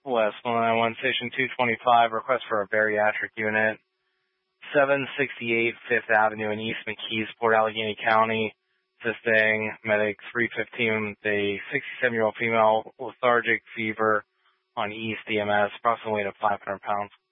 West 191, Station 225, request for a bariatric unit. 768 Fifth Avenue in East McKees, Port Allegheny County. Assisting medic 315 with a 67-year-old female lethargic fever on East EMS, approximately weight of 500 pounds.